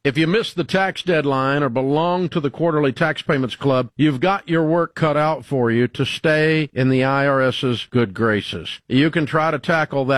If you missed the tax deadline or belong to the Quarterly Tax Payments Club, you've got your work cut out for you to stay in the IRS's good graces. You can try to tackle that